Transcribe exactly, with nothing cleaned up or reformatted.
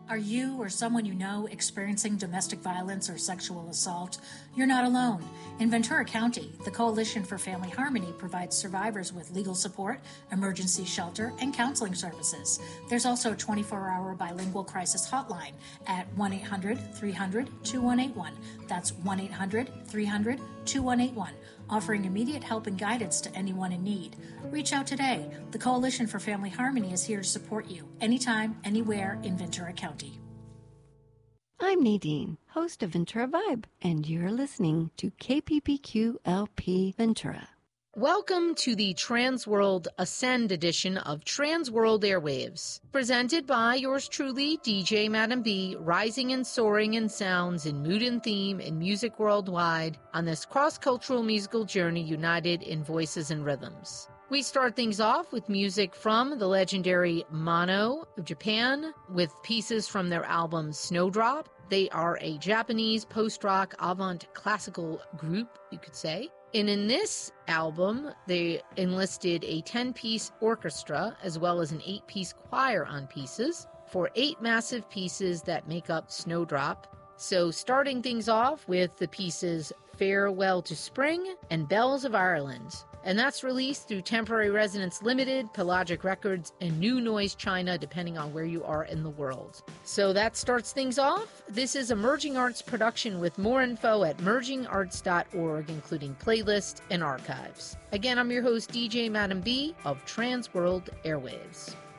Are you or someone you know experiencing domestic violence or sexual assault? You're not alone. In Ventura County, the Coalition for Family Harmony provides survivors with legal support, emergency shelter, and counseling services. There's also a twenty-four hour bilingual crisis hotline at one eight hundred three hundred two one eight one. That's one eight hundred three hundred two one eight one, offering immediate help and guidance to anyone in need. Reach out today. The Coalition for Family Harmony is here to support you anytime, anywhere in Ventura County. I'm Nadine, host of Ventura Vibe, and you're listening to K P P Q L P Ventura. Welcome to the Transworld Ascend edition of Transworld Airwaves, presented by yours truly, D J Madam B, rising and soaring in sounds in mood and theme and music worldwide on this cross-cultural musical journey united in voices and rhythms. We start things off with music from the legendary Mono of Japan with pieces from their album Snowdrop. They are a Japanese post-rock avant classical group, you could say. And in this album, they enlisted a ten-piece orchestra as well as an eight-piece choir on pieces for eight massive pieces that make up Snowdrop. So starting things off with the pieces Farewell to Spring and Bells of Ireland. And that's released through Temporary Residence Limited, Pelagic Records, and New Noise China, depending on where you are in the world. So that starts things off. This is a Merging Arts production with more info at merging arts dot org, including playlists and archives. Again, I'm your host, D J Madam B of Transworld Airwaves.